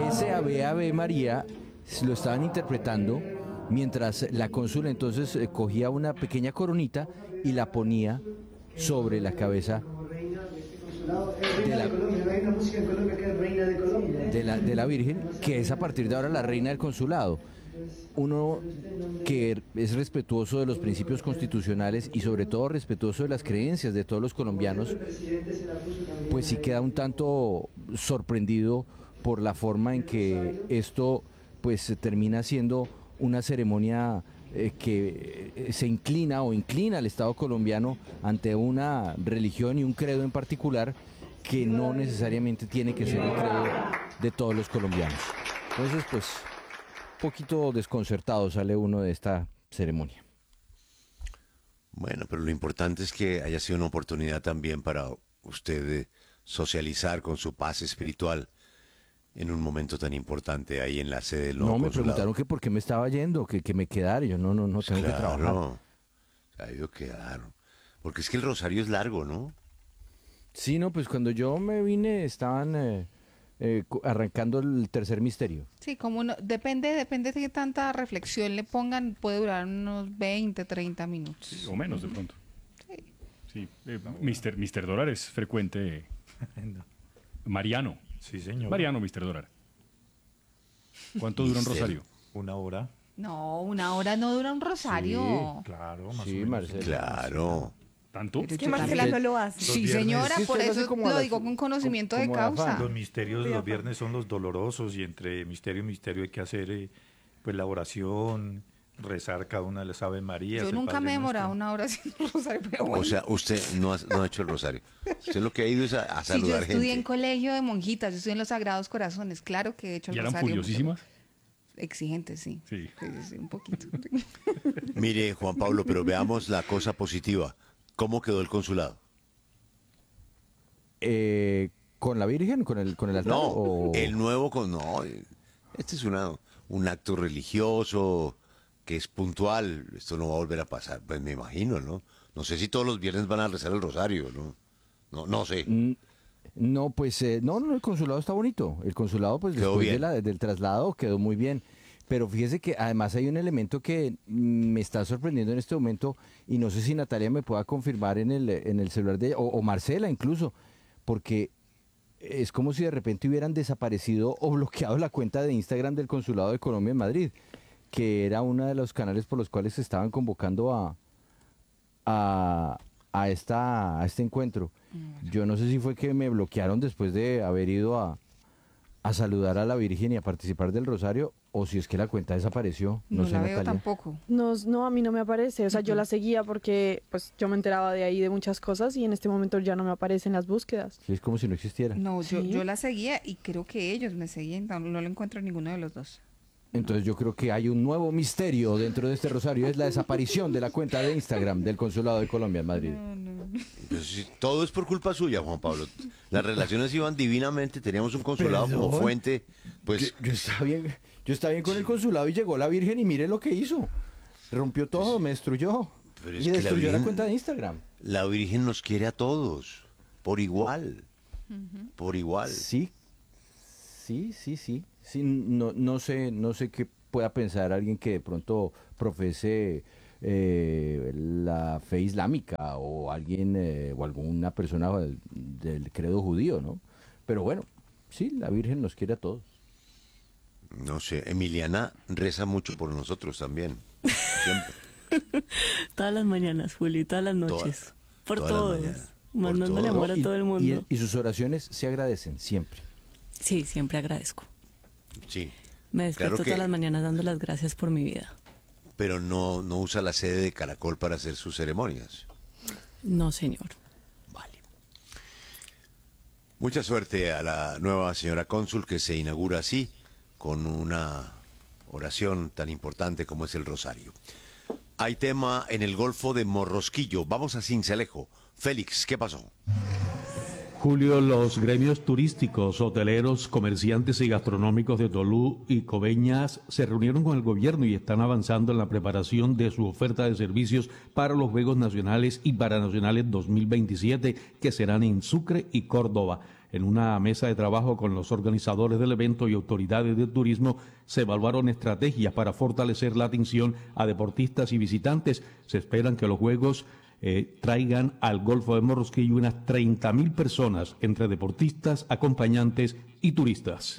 ese Ave Ave María lo estaban interpretando mientras la cónsul entonces cogía una pequeña coronita y la ponía sobre la cabeza de la Virgen, que es a partir de ahora la reina del consulado. Uno que es respetuoso de los principios constitucionales y sobre todo respetuoso de las creencias de todos los colombianos, pues sí queda un tanto sorprendido por la forma en que esto pues termina siendo una ceremonia que se inclina o inclina al Estado colombiano ante una religión y un credo en particular que no necesariamente tiene que ser el credo de todos los colombianos. Entonces, pues, un poquito desconcertado sale uno de esta ceremonia. Bueno, pero lo importante es que haya sido una oportunidad también para usted socializar con su paz espiritual en un momento tan importante ahí en la sede del nuevo No, me consulado. preguntaron que por qué me estaba yendo, que me quedara. Y yo, no, tengo que trabajar. Claro, se ha ido quedar. Porque es que el rosario es largo, ¿no? Sí, no, pues cuando yo me vine estaban arrancando el tercer misterio. Sí, como no, depende de qué tanta reflexión le pongan, puede durar unos 20, 30 minutos. Sí, o menos de pronto. Sí. Sí, Mr. Dólar es frecuente. Mariano. Sí, señor. Mariano, Mr. Dólar. ¿Cuánto dura un rosario? 1 hora. No, 1 hora no dura un rosario. Claro, más Sí, o menos. Marcelo. Claro. ¿Tanto? Pero Que yo Marcela también- no lo hace. Sí, Los viernes- señora, Es que por usted lo hace eso como a lo las- digo con conocimiento de como de afán. causa. Los misterios los viernes son los dolorosos y entre misterio y misterio hay que hacer pues la oración, rezar cada una de las Ave Marías. Yo el nunca Padre me he Nuestro. demorado 1 hora haciendo rosario, pero bueno. O sea, usted no ha hecho el rosario. Usted lo que ha ido es a Sí, yo saludar estudié en gente. colegio de monjitas, yo estudié en los Sagrados Corazones, claro que he hecho el ¿Y eran rosario. furiosísimas? Exigentes, sí. Sí. Sí, un poquito. Mire, Juan Pablo, pero veamos la cosa positiva. ¿Cómo quedó el consulado? ¿Con la Virgen? ¿Con el altar? No, o- el nuevo con... No, este es un acto religioso que es puntual. Esto no va a volver a pasar, pues me imagino, ¿no? No sé si todos los viernes van a rezar el rosario, ¿no? No sé. No, pues no, el consulado está bonito. El consulado, pues Quedó después bien. del traslado quedó muy bien. Pero fíjese que además hay un elemento que me está sorprendiendo en este momento y no sé si Natalia me pueda confirmar en el celular de ella, o Marcela incluso, porque es como si de repente hubieran desaparecido o bloqueado la cuenta de Instagram del Consulado de Colombia en Madrid, que era uno de los canales por los cuales se estaban convocando a este encuentro. Yo no sé si fue que me bloquearon después de haber ido a saludar a la Virgen y a participar del Rosario, o si es que la cuenta desapareció. No, No sé, la veo Natalia. tampoco. No, a mí no me aparece. O sea, yo la seguía porque pues yo me enteraba de ahí de muchas cosas y en este momento ya no me aparecen las búsquedas. Sí, es como si no existiera. No, Sí. yo la seguía y creo que ellos me seguían, no lo encuentro en ninguno de los dos. Entonces yo creo que hay un nuevo misterio dentro de este Rosario, es la desaparición de la cuenta de Instagram del Consulado de Colombia en Madrid. Pues sí, todo es por culpa suya, Juan Pablo. Las relaciones iban divinamente, teníamos un consulado como Perdón. fuente, pues... Yo estaba bien con el consulado y llegó la Virgen y mire lo que hizo. Rompió todo, me destruyó. Pero Y es que la destruyó la Virgen- cuenta de Instagram. La Virgen nos quiere a todos, por igual, por igual. Sí, sí, no sé qué pueda pensar alguien que de pronto profese la fe islámica o alguien o alguna persona del credo judío, ¿no? Pero bueno, sí, la Virgen nos quiere a todos. No sé, Emiliana reza mucho por nosotros también, siempre. Todas las mañanas, Juli, todas las noches. Por todas las todos. mañanas. Por Mandándole todos. amor a todo el mundo. Y sus oraciones se agradecen siempre. Sí, siempre agradezco. Sí, Me despierto Claro que- todas las mañanas dando las gracias por mi vida. pero no usa la sede de Caracol para hacer sus ceremonias. No, señor. Vale. Mucha suerte a la nueva señora cónsul que se inaugura así, con una oración tan importante como es el rosario. Hay tema en el Golfo de Morrosquillo. Vamos a Cincelejo. Félix, ¿qué pasó? Julio, los gremios turísticos, hoteleros, comerciantes y gastronómicos de Tolú y Coveñas se reunieron con el gobierno y están avanzando en la preparación de su oferta de servicios para los Juegos Nacionales y Paranacionales 2027 que serán en Sucre y Córdoba. En una mesa de trabajo con los organizadores del evento y autoridades de turismo se evaluaron estrategias para fortalecer la atención a deportistas y visitantes. Se esperan que los Juegos traigan al Golfo de Morrosquillo unas 30.000 personas entre deportistas, acompañantes y turistas.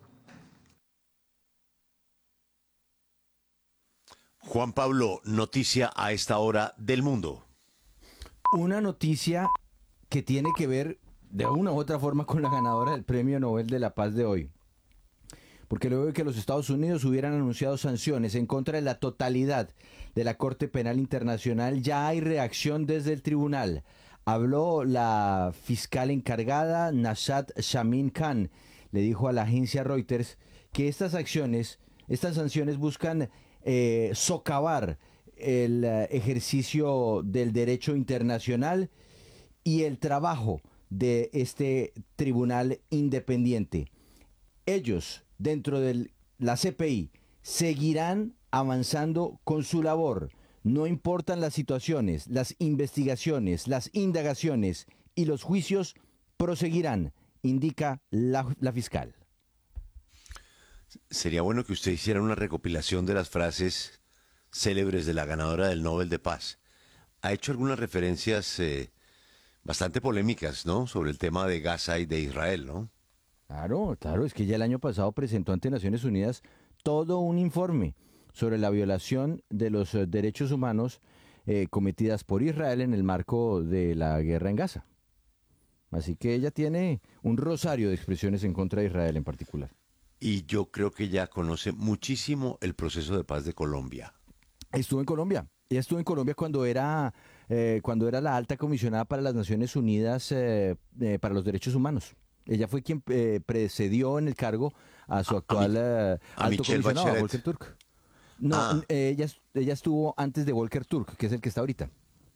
Juan Pablo, noticia a esta hora del mundo. Una noticia que tiene que ver de una u otra forma con la ganadora del Premio Nobel de la Paz de hoy. Porque luego de que los Estados Unidos hubieran anunciado sanciones en contra de la totalidad de la Corte Penal Internacional, ya hay reacción desde el tribunal. Habló la fiscal encargada, Nashat Shamin Khan, le dijo a la agencia Reuters que estas sanciones buscan socavar el ejercicio del derecho internacional y el trabajo de este tribunal independiente. Ellos, dentro de la CPI, seguirán avanzando con su labor. No importan las situaciones, las investigaciones, las indagaciones y los juicios proseguirán, indica la fiscal. Sería bueno que usted hiciera una recopilación de las frases célebres de la ganadora del Nobel de Paz. Ha hecho algunas referencias bastante polémicas, ¿no?, sobre el tema de Gaza y de Israel, ¿no? Claro, es que ya el año pasado presentó ante Naciones Unidas todo un informe sobre la violación de los derechos humanos cometidas por Israel en el marco de la guerra en Gaza. Así que ella tiene un rosario de expresiones en contra de Israel en particular. Y yo creo que ella conoce muchísimo el proceso de paz de Colombia. Estuvo en Colombia. Ella estuvo en Colombia cuando era la alta comisionada para las Naciones Unidas para los Derechos Humanos. Ella fue quien precedió en el cargo a su actual alto comisionado, a Volker Turk. No, ella estuvo antes de Volker Turk, que es el que está ahorita.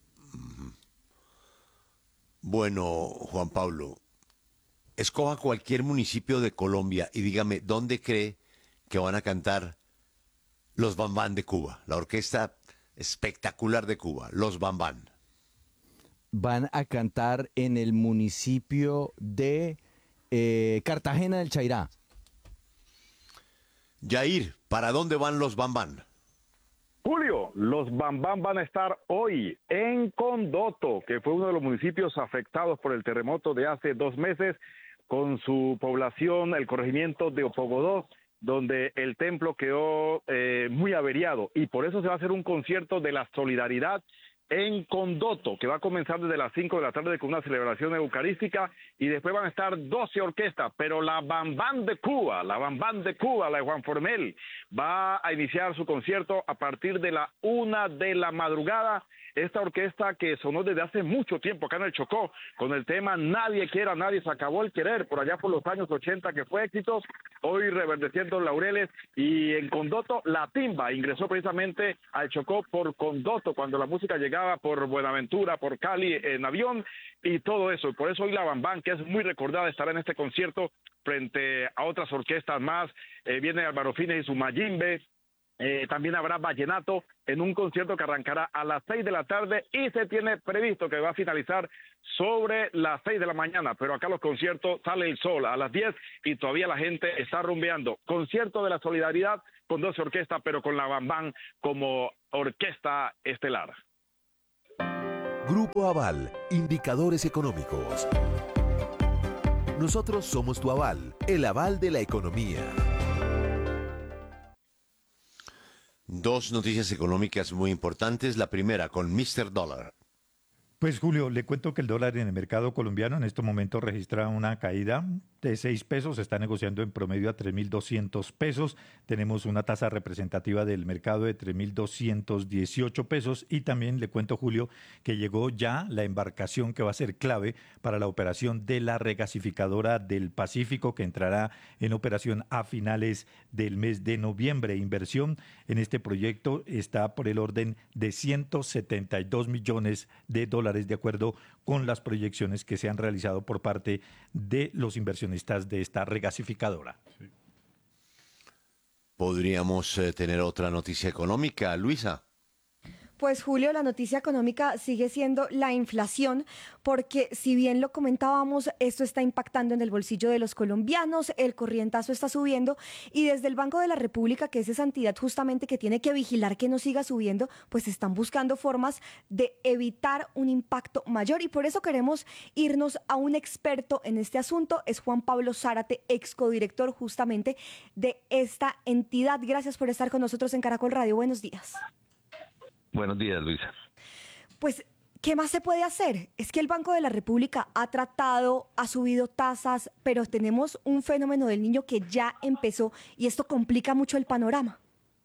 Bueno, Juan Pablo, escoja cualquier municipio de Colombia y dígame dónde cree que van a cantar los Bambán de Cuba, la orquesta espectacular de Cuba, los Bambán. Van a cantar en el municipio de Cartagena del Chairá. Yair, ¿para dónde van los Bambán? Julio, los Bambán van a estar hoy en Condoto, que fue uno de los municipios afectados por el terremoto de hace 2 meses, con su población, el corregimiento de Opogodó, donde el templo quedó muy averiado, y por eso se va a hacer un concierto de la solidaridad en Condoto, que va a comenzar desde las 5 de la tarde con una celebración eucarística, y después van a estar 12 orquestas, pero la Bambán de Cuba, la de Juan Formel, va a iniciar su concierto a partir de la 1 de la madrugada. Esta orquesta que sonó desde hace mucho tiempo acá en el Chocó, con el tema Nadie quiere a nadie, se acabó el querer, por allá por los años 80, que fue éxito, hoy reverdeciendo laureles. Y en Condoto, la timba ingresó precisamente al Chocó por Condoto, cuando la música llegaba por Buenaventura, por Cali, en avión, y todo eso. Y por eso hoy la Bambán, que es muy recordada, estará en este concierto frente a otras orquestas más. Viene Álvaro Fines y su Mayimbe. También habrá vallenato en un concierto que arrancará a las 6 de la tarde y se tiene previsto que va a finalizar sobre las 6 de la mañana, pero acá los conciertos sale el sol a las 10 y todavía la gente está rumbeando. Concierto de la solidaridad con 12 orquestas, pero con la Bambán como orquesta estelar. Grupo Aval, indicadores económicos. Nosotros somos tu aval, el aval de la economía. 2 noticias económicas muy importantes. La primera con Mr. Dólar. Pues Julio, le cuento que el dólar en el mercado colombiano en estos momentos registra una caída de 6 pesos, se está negociando en promedio a 3.200 pesos, tenemos una tasa representativa del mercado de 3.218 pesos y también le cuento, Julio, que llegó ya la embarcación que va a ser clave para la operación de la regasificadora del Pacífico, que entrará en operación a finales del mes de noviembre. Inversión en este proyecto está por el orden de 172 millones de dólares, de acuerdo con las proyecciones que se han realizado por parte de los inversionistas de esta regasificadora. Sí. Podríamos tener otra noticia económica, Luisa. Pues Julio, la noticia económica sigue siendo la inflación, porque si bien lo comentábamos, esto está impactando en el bolsillo de los colombianos, el corrientazo está subiendo y desde el Banco de la República, que es esa entidad justamente que tiene que vigilar que no siga subiendo, pues están buscando formas de evitar un impacto mayor y por eso queremos irnos a un experto en este asunto, es Juan Pablo Zárate, ex codirector justamente de esta entidad. Gracias por estar con nosotros en Caracol Radio. Buenos días. Buenos días, Luisa. Pues, ¿qué más se puede hacer? Es que el Banco de la República ha tratado, ha subido tasas, pero tenemos un fenómeno del niño que ya empezó y esto complica mucho el panorama.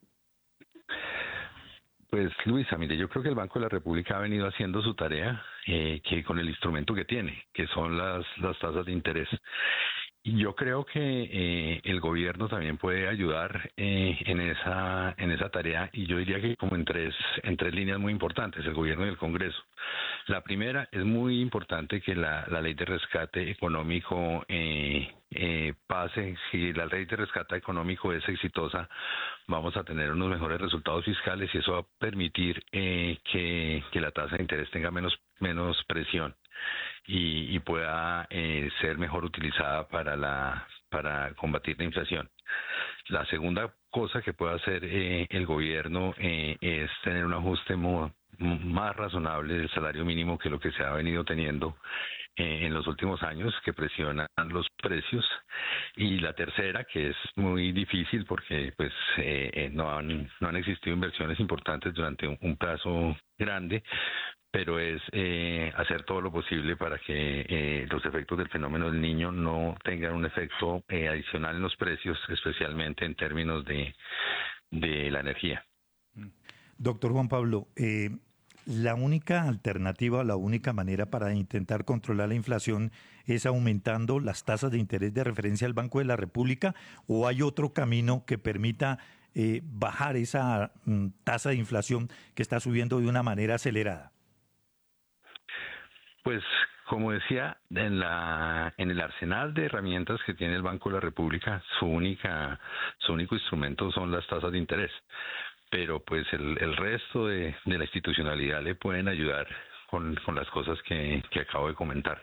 Pues, Luisa, mire, yo creo que el Banco de la República ha venido haciendo su tarea que con el instrumento que tiene, que son las tasas de interés. Y yo creo que el gobierno también puede ayudar en esa tarea y yo diría que como en tres líneas muy importantes, el gobierno y el Congreso. La primera, es muy importante que la ley de rescate económico pase. Si la ley de rescate económico es exitosa, vamos a tener unos mejores resultados fiscales y eso va a permitir que la tasa de interés tenga menos presión y pueda ser mejor utilizada para combatir la inflación. La segunda cosa que puede hacer el gobierno es tener un ajuste más razonable del salario mínimo que lo que se ha venido teniendo en los últimos años, que presionan los precios. Y la tercera, que es muy difícil porque pues no han existido inversiones importantes durante un plazo grande, pero es hacer todo lo posible para que los efectos del fenómeno del niño no tengan un efecto adicional en los precios, especialmente en términos de la energía. Doctor Juan Pablo, la única alternativa, la única manera para intentar controlar la inflación es aumentando las tasas de interés de referencia del Banco de la República, ¿o hay otro camino que permita bajar esa tasa de inflación que está subiendo de una manera acelerada? Pues, como decía, en el arsenal de herramientas que tiene el Banco de la República, su único instrumento son las tasas de interés. Pero pues el resto de la institucionalidad le pueden ayudar con las cosas que acabo de comentar.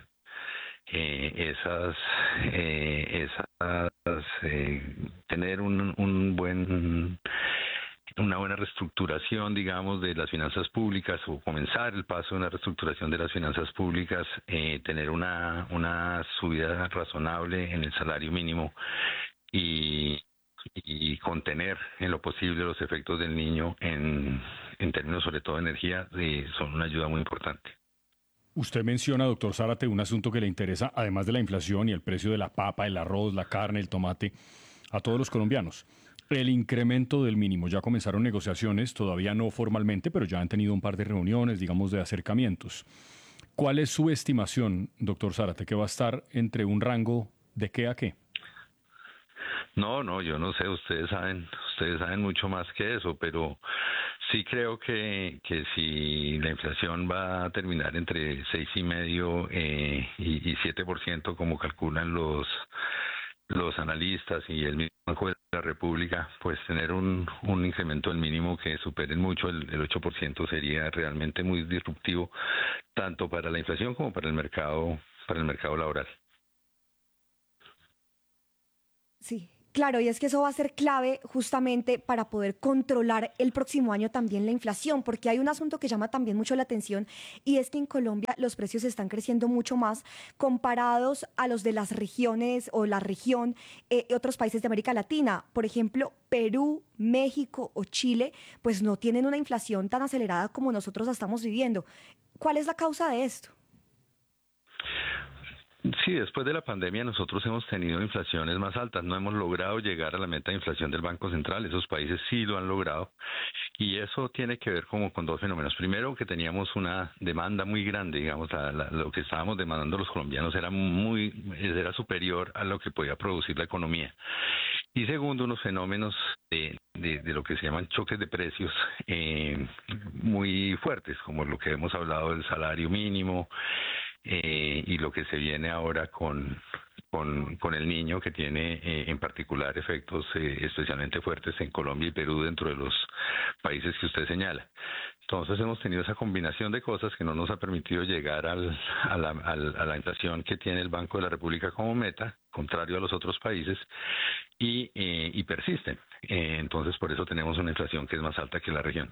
Tener una buena reestructuración, digamos, de las finanzas públicas o comenzar el paso de una reestructuración de las finanzas públicas, tener una subida razonable en el salario mínimo y contener en lo posible los efectos del niño en términos sobre todo de energía son una ayuda muy importante. Usted menciona, doctor Zárate, un asunto que le interesa, además de la inflación y el precio de la papa, el arroz, la carne, el tomate, a todos los colombianos. El incremento del mínimo. Ya comenzaron negociaciones, todavía no formalmente, pero ya han tenido un par de reuniones, digamos, de acercamientos. ¿Cuál es su estimación, doctor Zárate, que va a estar entre un rango de qué a qué? No, yo no sé, ustedes saben mucho más que eso, pero sí creo que si la inflación va a terminar entre 6,5% y 7%, como calculan los analistas y el mismo Banco de la República, pues tener un incremento del mínimo que supere mucho el 8% sería realmente muy disruptivo, tanto para la inflación como para el mercado laboral. Sí. Claro, y es que eso va a ser clave justamente para poder controlar el próximo año también la inflación, porque hay un asunto que llama también mucho la atención y es que en Colombia los precios están creciendo mucho más comparados a los de las regiones o la región otros países de América Latina. Por ejemplo, Perú, México o Chile, pues no tienen una inflación tan acelerada como nosotros la estamos viviendo. ¿Cuál es la causa de esto? Sí, después de la pandemia nosotros hemos tenido inflaciones más altas, no hemos logrado llegar a la meta de inflación del Banco Central, esos países sí lo han logrado y eso tiene que ver como con dos fenómenos. Primero, que teníamos una demanda muy grande, digamos, lo que estábamos demandando los colombianos era superior a lo que podía producir la economía. Y segundo, unos fenómenos de lo que se llaman choques de precios muy fuertes, como lo que hemos hablado del salario mínimo, y lo que se viene ahora con el niño, que tiene en particular efectos especialmente fuertes en Colombia y Perú dentro de los países que usted señala. Entonces hemos tenido esa combinación de cosas que no nos ha permitido llegar a la inflación que tiene el Banco de la República como meta, contrario a los otros países, y persisten. Entonces por eso tenemos una inflación que es más alta que la región.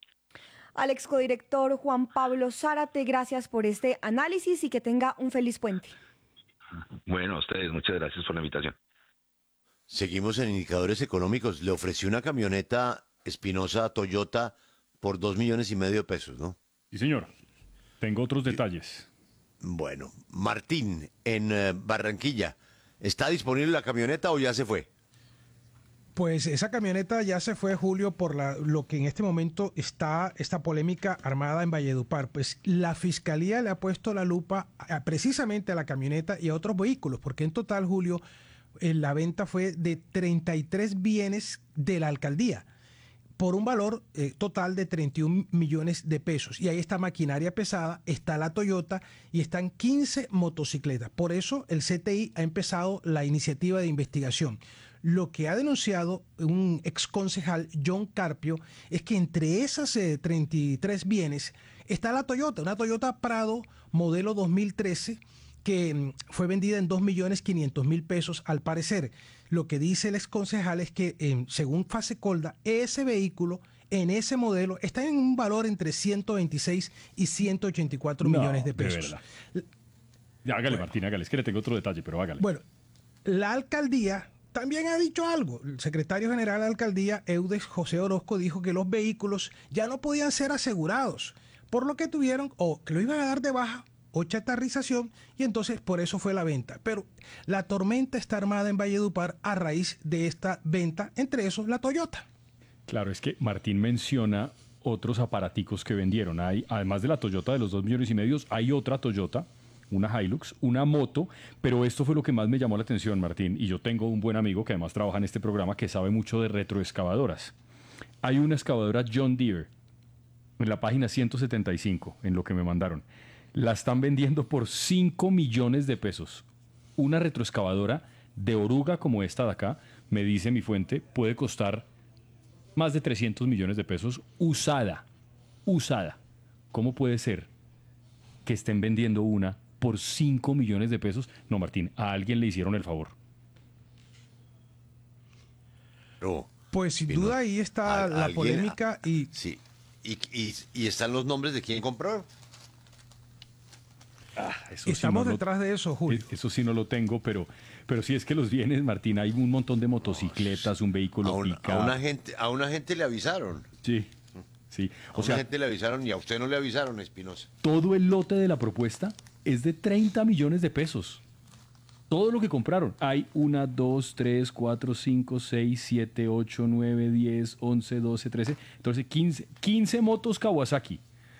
Al excodirector Juan Pablo Zárate, gracias por este análisis y que tenga un feliz puente. Bueno, a ustedes, muchas gracias por la invitación. Seguimos en indicadores económicos. Le ofreció una camioneta Espinosa a Toyota por 2,5 millones de pesos, ¿no? Sí, señor. Tengo otros detalles. Bueno, Martín, en Barranquilla, ¿está disponible la camioneta o ya se fue? Pues esa camioneta ya se fue, Julio, por lo que en este momento está esta polémica armada en Valledupar. Pues la Fiscalía le ha puesto la lupa precisamente a la camioneta y a otros vehículos, porque en total, Julio, la venta fue de 33 bienes de la alcaldía, por un valor total de 31 millones de pesos. Y ahí está maquinaria pesada, está la Toyota y están 15 motocicletas. Por eso el CTI ha empezado la iniciativa de investigación. Lo que ha denunciado un exconcejal, John Carpio, es que entre esas 33 bienes está la Toyota, una Toyota Prado modelo 2013, que fue vendida en 2.500.000 pesos al parecer. Lo que dice el exconcejal es que, según Fasecolda, ese vehículo en ese modelo está en un valor entre 126 y 184 millones de pesos. Ya, hágale, bueno, Martín, hágale. Es que le tengo otro detalle, pero hágale. Bueno, la alcaldía también ha dicho algo. El secretario general de la alcaldía, Eudes José Orozco, dijo que los vehículos ya no podían ser asegurados, por lo que tuvieron, o que lo iban a dar de baja, o chatarrización, y entonces por eso fue la venta. Pero la tormenta está armada en Valledupar a raíz de esta venta, entre esos la Toyota. Claro, es que Martín menciona otros aparaticos que vendieron. Hay, además de la Toyota de los 2,5 millones, hay otra Toyota, una Hilux, una moto, pero esto fue lo que más me llamó la atención, Martín, y yo tengo un buen amigo que además trabaja en este programa que sabe mucho de retroexcavadoras. Hay una excavadora John Deere en la página 175, en lo que me mandaron. La están vendiendo por 5 millones de pesos. Una retroexcavadora de oruga como esta de acá, me dice mi fuente, puede costar más de 300 millones de pesos usada. Usada. ¿Cómo puede ser que estén vendiendo una por 5 millones de pesos? No, Martín, a alguien le hicieron el favor. No, pues sin duda ahí está la polémica y... Sí. ¿Y están los nombres de quién compró? Estamos detrás de eso, Julio. Eso sí no lo tengo, pero sí es que los bienes, Martín, hay un montón de motocicletas, un vehículo pick-up. A una gente le avisaron. Sí, sí. A una gente le avisaron y a usted no le avisaron, Espinosa. Todo el lote de la propuesta es de 30 millones de pesos. Todo lo que compraron. Hay 1, 2, 3, 4, 5, 6, 7, 8, 9, 10, 11, 12, 13, 14, 15 motos Kawasaki.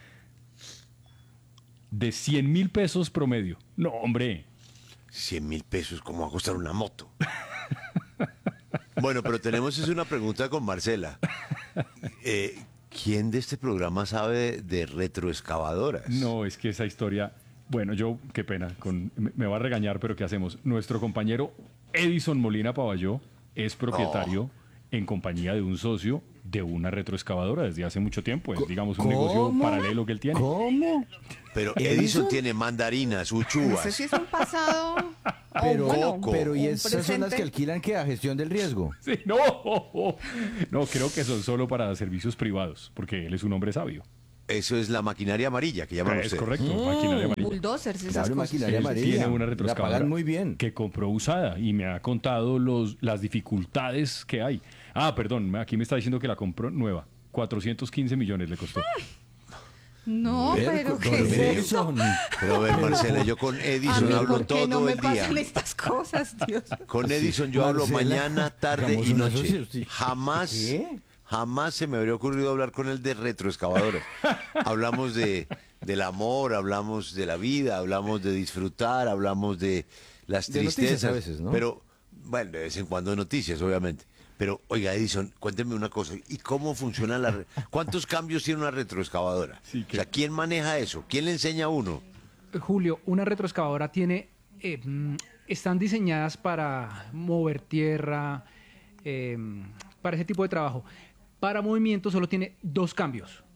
De 100,000 pesos promedio. No, hombre. 100,000 pesos, ¿cómo va a costar una moto? Bueno, pero tenemos una pregunta con Marcela. ¿Quién de este programa sabe de retroexcavadoras? No, es que esa historia... Bueno, yo, qué pena, me va a regañar, pero ¿qué hacemos? Nuestro compañero Edison Molina Pavalló es propietario en compañía de un socio de una retroexcavadora desde hace mucho tiempo. Es, digamos, un negocio paralelo que él tiene. ¿Cómo? Pero Edison tiene mandarinas, uchuvas. Ese sí es un pasado. Pero ¿y esas son las que alquilan que a gestión del riesgo? Sí, no, creo que son solo para servicios privados, porque él es un hombre sabio. Eso es la maquinaria amarilla que llaman ustedes. Es correcto, maquinaria amarilla. Bulldozers, esas Claro, cosas. maquinaria amarilla. Tiene una retroexcavadora La pagan muy bien. que compró usada y me ha contado las dificultades que hay. Ah, perdón, aquí me está diciendo que la compró nueva. 415 millones le costó. No, pero ¿qué es eso? Pero a ver, Marcela, yo con Edison hablo todo no me el día. pasan estas cosas, Dios? Con Edison yo hablo mañana, tarde y noche. Jamás se me habría ocurrido hablar con él de retroexcavadoras. Hablamos del amor, hablamos de la vida, hablamos de disfrutar, hablamos de las tristezas. A veces, ¿no? Pero, bueno, de vez en cuando noticias, obviamente. Pero, oiga, Edison, cuénteme una cosa. ¿Y cómo funciona cuántos cambios tiene una retroexcavadora? Sí, o sea, ¿quién maneja eso? ¿Quién le enseña a uno? Julio, una retroexcavadora tiene... están diseñadas para mover tierra, para ese tipo de trabajo. Para movimiento solo tiene 2 cambios.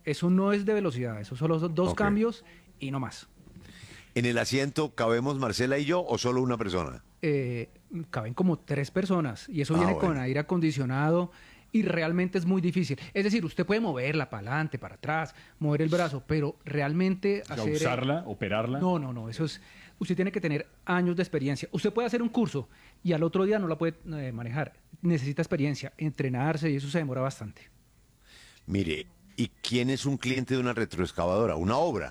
eso no es de velocidad, eso solo son dos Ok. cambios y no más. ¿En el asiento cabemos Marcela y yo o solo una persona? Caben como 3 personas y eso Ah, viene bueno. con aire acondicionado y realmente es muy difícil. Es decir, usted puede moverla para adelante, para atrás, mover el brazo, pero realmente O sea, hacer... usarla, operarla. No, eso es... Usted tiene que tener años de experiencia. Usted puede hacer un curso y al otro día no la puede manejar. Necesita experiencia, entrenarse y eso se demora bastante. Mire, ¿y quién es un cliente de una retroexcavadora? Una obra.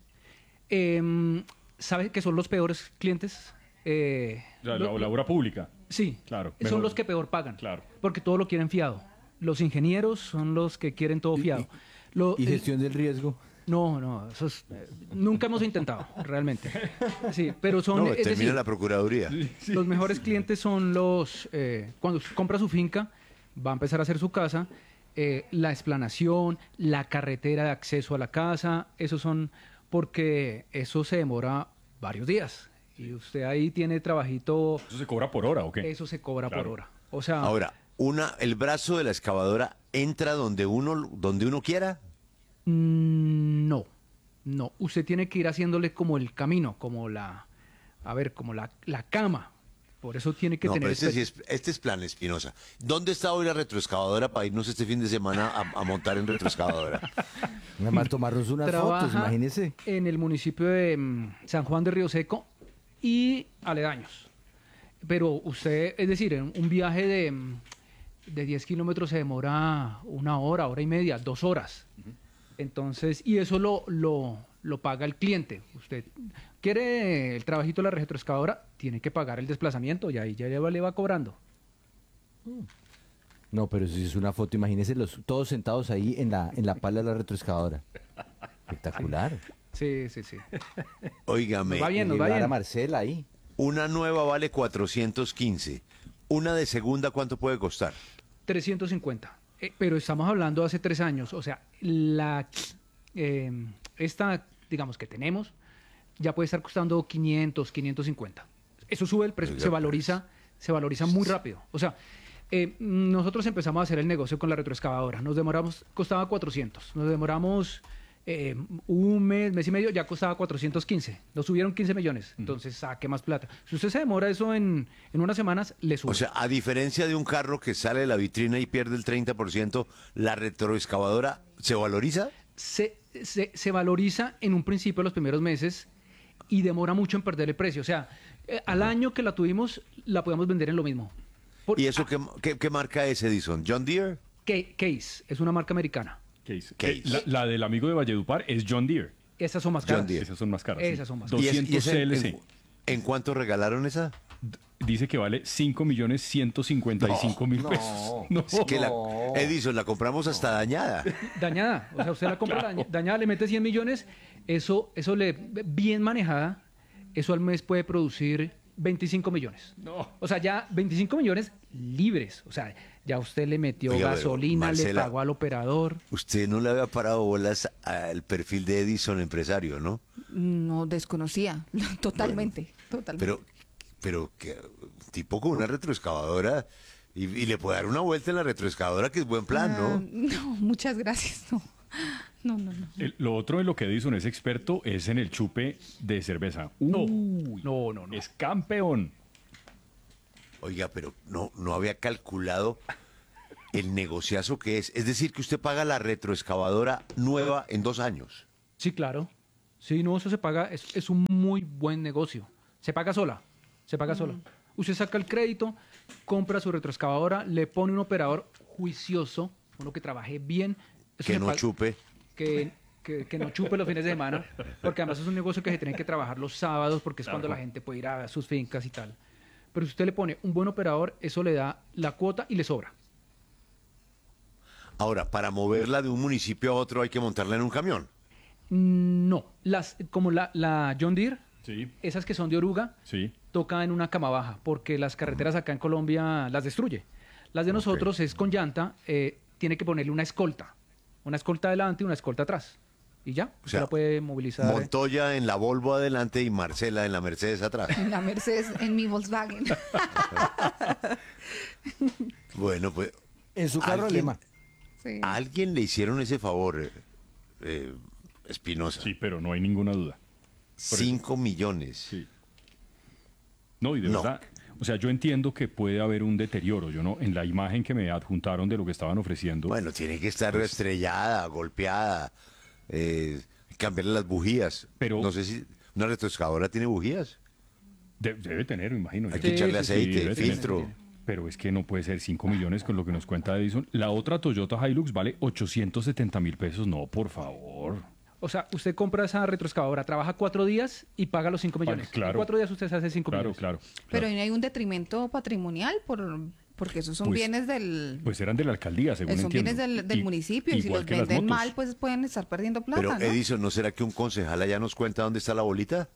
¿Sabe que son los peores clientes? La obra pública. Sí, Claro. son mejor. los que peor pagan. Claro. Porque todo lo quieren fiado. Los ingenieros son los que quieren todo fiado. ¿Y gestión del riesgo? No, eso es, nunca hemos intentado, realmente. Sí, pero son... No, es termina decir, la Procuraduría. los mejores clientes son los... cuando usted compra su finca, va a empezar a hacer su casa, la explanación, la carretera de acceso a la casa, esos son... Porque eso se demora varios días. Y usted ahí tiene trabajito... ¿Eso se cobra por hora o qué? Eso se cobra Claro. por hora. O sea... Ahora, el brazo de la excavadora entra donde uno quiera. No. Usted tiene que ir haciéndole como el camino, como la cama. Por eso tiene que No, tener... pero este es plan Espinosa. ¿Dónde está hoy la retroexcavadora para irnos este fin de semana a montar en retroexcavadora? Nada más tomarnos unas fotos, imagínese. En el municipio de San Juan de Río Seco y aledaños. Pero usted, es decir, en un viaje de 10 kilómetros se demora 1 hora, hora y media, 2 horas. Entonces, y eso lo paga el cliente. Usted quiere el trabajito de la retroexcavadora, tiene que pagar el desplazamiento y ahí ya le va cobrando. No, pero si es una foto, imagínese todos sentados ahí en la pala de la retroexcavadora. Espectacular. Sí. Óigame. Nos va bien, nos va Llevar a bien. Marcela ahí. Una nueva vale 415. Una de segunda, ¿cuánto puede costar? 350. Pero estamos hablando de hace 3 años. O sea, esta, digamos, que tenemos, ya puede estar costando 500, 550. Eso sube el precio, Oiga, se valoriza muy rápido. O sea, nosotros empezamos a hacer el negocio con la retroexcavadora. Costaba 400. Nos demoramos un mes y medio, ya costaba 415. Nos subieron 15 millones. Entonces, saque más plata. Si usted se demora eso en unas semanas, le sube. O sea, a diferencia de un carro que sale de la vitrina y pierde el 30%, ¿la retroexcavadora se valoriza? Se valoriza en un principio los primeros meses y demora mucho en perder el precio. O sea, al año que la tuvimos, la podemos vender en lo mismo. ¿Y eso qué marca es, Edison? ¿John Deere? Case, es una marca americana. Case. La del amigo de Valledupar es John Deere. Esas son más John caras. Deere. Esas son más caras. Esas son más ¿Y 200 CLC. ¿En cuánto regalaron esa? Dice que vale 5.155.000 pesos. No. Es que Edison, la compramos hasta dañada. Dañada. O sea, usted la compra dañada, le mete 100 millones, eso bien manejada, eso al mes puede producir 25 millones. No. O sea, ya 25 millones libres. O sea, ya usted le metió Oiga, pero, gasolina, le Marcela, pagó al operador. Usted no le había parado bolas al perfil de Edison empresario, ¿no? No desconocía, totalmente. Pero que tipo con una retroexcavadora y le puede dar una vuelta en la retroexcavadora, que es buen plan, ¿no? No, muchas gracias, no. Lo otro en lo que Edison es experto es en el chupe de cerveza. No. Es campeón. Oiga, pero no había calculado el negociazo que es. Es decir, que usted paga la retroexcavadora nueva en 2 años. Sí, claro. Sí, no, eso se paga, es un muy buen negocio. Se paga sola. Usted saca el crédito, compra su retroexcavadora, le pone un operador juicioso, uno que trabaje bien. Eso Que se no paga- chupe. que no chupe los fines de semana, porque además es un negocio que se tiene que trabajar los sábados, porque es cuando la gente puede ir a sus fincas y tal. Pero si usted le pone un buen operador, eso le da la cuota y le sobra. Ahora, para moverla de un municipio a otro hay que montarla en un camión. No, como la John Deere, Sí. esas que son de oruga, Sí. toca en una cama baja, porque las carreteras acá en Colombia las destruye. Las de nosotros es con llanta, tiene que ponerle una escolta adelante y una escolta atrás. Y ya, O usted sea, la puede movilizar. Montoya en la Volvo adelante y Marcela en la Mercedes atrás. La Mercedes en mi Volkswagen. Bueno, pues. En su carro ¿alguien- alemán. Sí. ¿A alguien le hicieron ese favor? Espinosa. Sí, pero no hay ninguna duda. 5 millones. Sí. No, y de verdad, o sea, yo entiendo que puede haber un deterioro. Yo no, en la imagen que me adjuntaron de lo que estaban ofreciendo. Bueno, tiene que estar estrellada, golpeada, cambiarle las bujías. Pero no sé si una retroexcavadora tiene bujías. Debe tener, me imagino. Hay que echarle aceite, debe filtro. tener. Pero es que no puede ser 5 millones con lo que nos cuenta Edison. La otra Toyota Hilux vale 870.000 pesos. No, por favor. O sea, usted compra esa retroexcavadora, trabaja 4 días y paga los 5 millones. Claro. En 4 días usted se hace 5 millones. Claro. Pero ¿no hay un detrimento patrimonial porque esos son Pues, bienes del... Pues eran de la alcaldía, según son entiendo. bienes del municipio y si igual los que las venden motos. mal, pues pueden estar perdiendo plata, Pero ¿no? Edison, ¿no será que un concejal allá nos cuenta dónde está la bolita?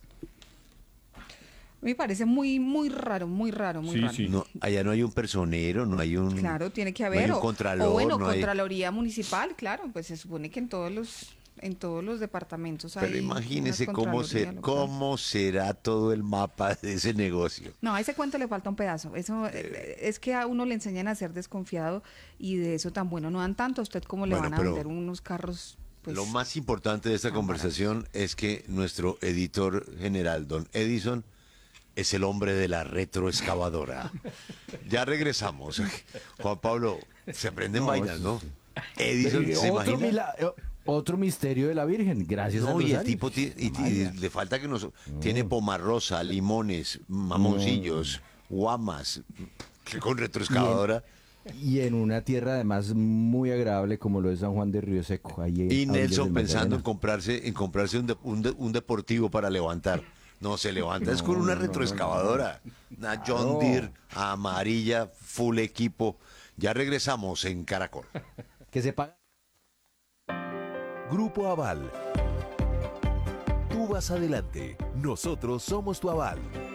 Me parece muy raro, muy raro. No, allá no hay un personero, no hay un... Claro, tiene que no haber. hay un contralor, o bueno, no hay- Contraloría Municipal, claro, pues se supone que en todos los departamentos hay... Pero imagínese una cómo Contraloría local. cómo será todo el mapa de ese negocio. No, a ese cuento le falta un pedazo. Eso es que a uno le enseñan a ser desconfiado y de eso tan bueno no dan tanto. ¿A usted cómo le Bueno, van a pero vender unos carros? Pues, Lo más importante de esta conversación es que nuestro editor general, don Edison, es el hombre de la retroexcavadora. Ya regresamos. Juan Pablo, se aprenden vainas, ¿no? Edison, ¿se Otro imagina? Otro misterio de la Virgen, gracias a No, y el Rosario. tipo y le falta que nos... Tiene pomarrosa, limones, mamoncillos, guamas, que con retroexcavadora. Y en una tierra además muy agradable como lo es San Juan de Río Seco. Ahí Y a orillas Nelson del pensando Magdalena. en comprarse un deportivo para levantar. No, se levanta es con una retroexcavadora. Una John Deere amarilla, full equipo. Ya regresamos en Caracol. Que se paga. Grupo Aval. Tú vas adelante. Nosotros somos tu aval.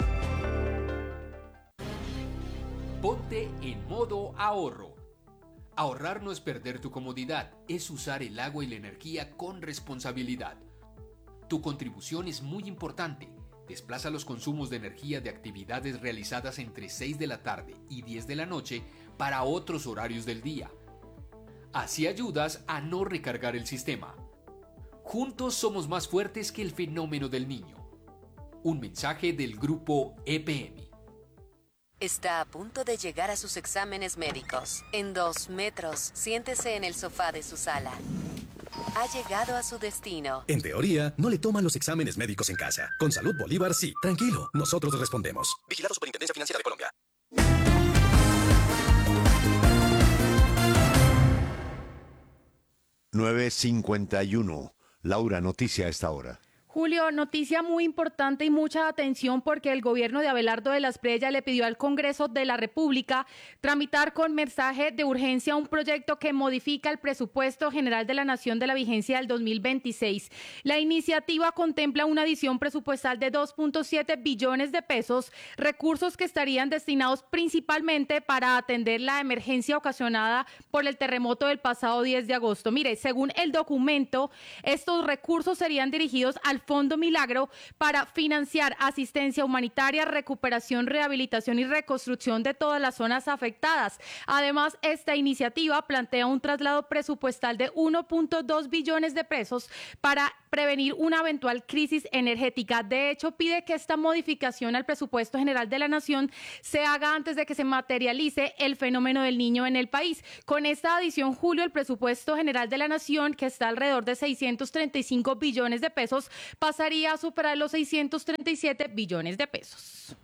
Ponte en modo ahorro. Ahorrar no es perder tu comodidad, es usar el agua y la energía con responsabilidad. Tu contribución es muy importante. Desplaza los consumos de energía de actividades realizadas entre 6 de la tarde y 10 de la noche para otros horarios del día. Así ayudas a no recargar el sistema. Juntos somos más fuertes que el fenómeno del niño. Un mensaje del grupo EPM. Está a punto de llegar a sus exámenes médicos. En 2 metros, siéntese en el sofá de su sala. Ha llegado a su destino. En teoría, no le toman los exámenes médicos en casa. Con Salud Bolívar, sí. Tranquilo, nosotros respondemos. Vigilado Superintendencia Financiera de Colombia. $9:51. Laura, noticia a esta hora. Julio, noticia muy importante y mucha atención porque el gobierno de Abelardo de la Espriella le pidió al Congreso de la República tramitar con mensaje de urgencia un proyecto que modifica el presupuesto general de la Nación de la vigencia del 2026. La iniciativa contempla una adición presupuestal de 2.7 billones de pesos, recursos que estarían destinados principalmente para atender la emergencia ocasionada por el terremoto del pasado 10 de agosto. Mire, según el documento, estos recursos serían dirigidos al Fondo Milagro para financiar asistencia humanitaria, recuperación, rehabilitación y reconstrucción de todas las zonas afectadas. Además, esta iniciativa plantea un traslado presupuestal de 1.2 billones de pesos para prevenir una eventual crisis energética. De hecho, pide que esta modificación al presupuesto general de la Nación se haga antes de que se materialice el fenómeno del niño en el país. Con esta adición, Julio, el presupuesto general de la Nación, que está alrededor de 635 billones de pesos, pasaría a superar los 637 billones de pesos.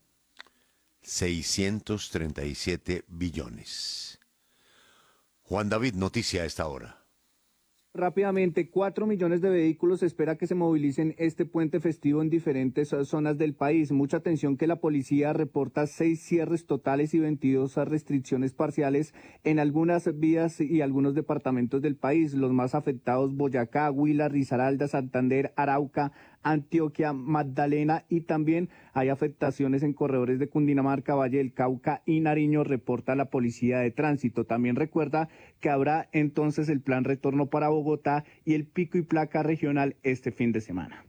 637 billones. Juan David, noticia a esta hora. Rápidamente, 4 millones de vehículos se espera que se movilicen este puente festivo en diferentes zonas del país. Mucha atención que la policía reporta 6 cierres totales y 22 restricciones parciales en algunas vías y algunos departamentos del país. Los más afectados: Boyacá, Huila, Risaralda, Santander, Arauca, Antioquia, Magdalena, y también hay afectaciones en corredores de Cundinamarca, Valle del Cauca y Nariño, reporta la Policía de Tránsito. También recuerda que habrá entonces el plan retorno para Bogotá y el pico y placa regional este fin de semana.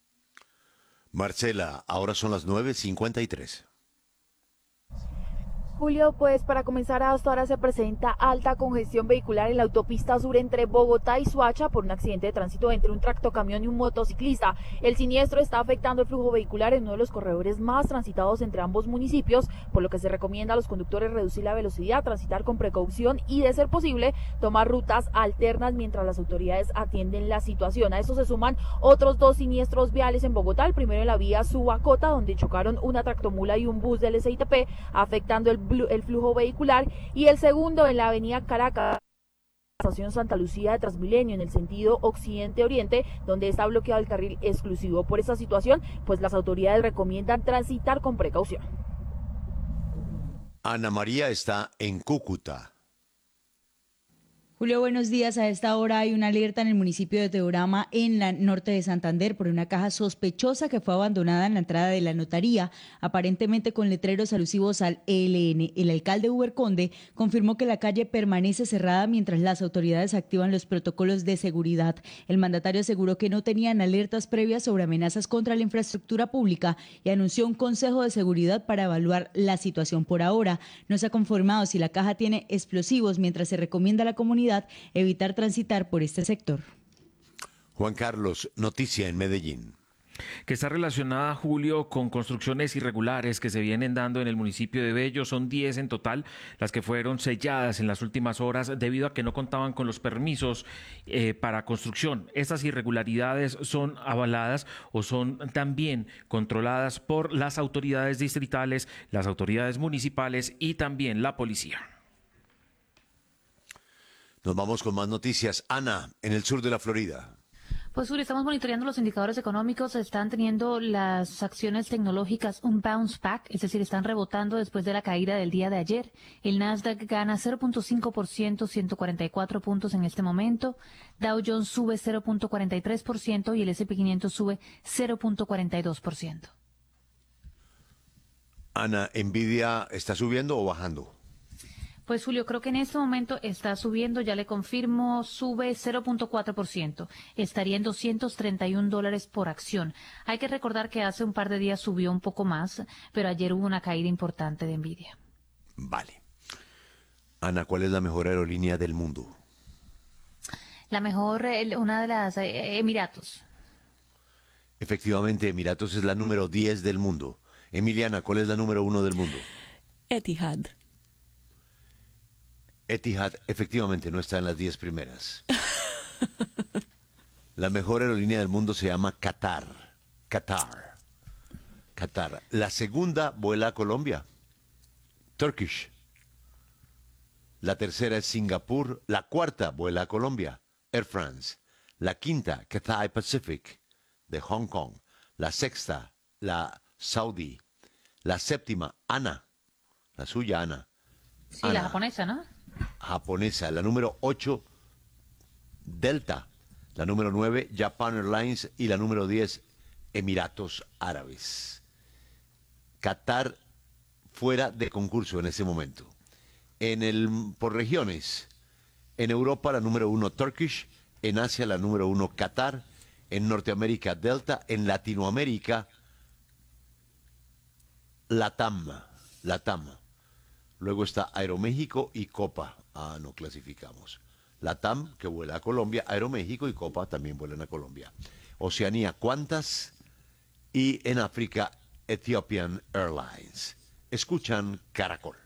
Marcela, ahora son las 9:53. Julio, pues para comenzar, hasta ahora se presenta alta congestión vehicular en la autopista sur entre Bogotá y Soacha por un accidente de tránsito entre un tractocamión y un motociclista. El siniestro está afectando el flujo vehicular en uno de los corredores más transitados entre ambos municipios, por lo que se recomienda a los conductores reducir la velocidad, transitar con precaución y, de ser posible, tomar rutas alternas mientras las autoridades atienden la situación. A eso se suman otros 2 siniestros viales en Bogotá, el primero en la vía Subacota, donde chocaron una tractomula y un bus del SITP, afectando el flujo vehicular, y el segundo en la avenida Caracas, estación Santa Lucía de Transmilenio en el sentido occidente-oriente, donde está bloqueado el carril exclusivo. Por esta situación, pues las autoridades recomiendan transitar con precaución. Ana María está en Cúcuta. Julio, buenos días. A esta hora hay una alerta en el municipio de Teorama, en la norte de Santander, por una caja sospechosa que fue abandonada en la entrada de la notaría, aparentemente con letreros alusivos al ELN. El alcalde Uber Conde confirmó que la calle permanece cerrada mientras las autoridades activan los protocolos de seguridad. El mandatario aseguró que no tenían alertas previas sobre amenazas contra la infraestructura pública y anunció un consejo de seguridad para evaluar la situación. Por ahora no se ha confirmado si la caja tiene explosivos, mientras se recomienda a la comunidad evitar transitar por este sector. Juan Carlos, noticia en Medellín. Que está relacionada, Julio, con construcciones irregulares que se vienen dando en el municipio de Bello. Son 10 en total las que fueron selladas en las últimas horas debido a que no contaban con los permisos para construcción. Estas irregularidades son avaladas o son también controladas por las autoridades distritales, las autoridades municipales y también la policía. Nos vamos con más noticias. Ana, en el sur de la Florida. Pues Julio, estamos monitoreando los indicadores económicos. Están teniendo las acciones tecnológicas un bounce back, es decir, están rebotando después de la caída del día de ayer. El Nasdaq gana 0.5%, 144 puntos en este momento. Dow Jones sube 0.43% y el S&P 500 sube 0.42%. Ana, ¿Nvidia está subiendo o bajando? Pues Julio, creo que en este momento está subiendo, ya le confirmo, sube 0.4%, estaría en $231 por acción. Hay que recordar que hace un par de días subió un poco más, pero ayer hubo una caída importante de Nvidia. Vale. Ana, ¿cuál es la mejor aerolínea del mundo? La mejor, una de las Emiratos. Efectivamente, Emiratos es la número 10 del mundo. Emiliana, ¿cuál es la número 1 del mundo? Etihad. Etihad efectivamente no está en las 10 primeras. La mejor aerolínea del mundo se llama Qatar. Qatar. La segunda vuela a Colombia. Turkish. La tercera es Singapur. La cuarta vuela a Colombia. Air France. La quinta, Cathay Pacific, de Hong Kong. La sexta, la Saudi. La séptima, ANA. La suya, ANA. Sí, la japonesa, ¿no? Japonesa. La número 8, Delta. La número 9, Japan Airlines. Y la número 10, Emiratos Árabes. Qatar fuera de concurso en ese momento. Por regiones. En Europa, la número 1, Turkish. En Asia, la número 1, Qatar. En Norteamérica, Delta. En Latinoamérica, LATAM. Luego está Aeroméxico y Copa. No clasificamos. LATAM, que vuela a Colombia, Aeroméxico y Copa también vuelan a Colombia. Oceanía, Qantas. Y en África, Ethiopian Airlines. Escuchan Caracol.